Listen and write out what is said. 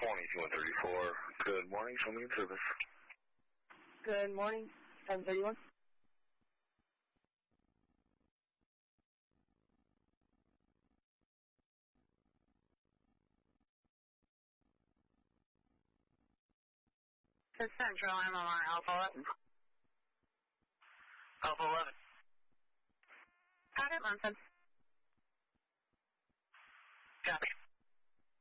2134. Good morning, show me in service. Good morning, 731. To Central MMR Alpha 11. Alpha 11. Got it, Munson.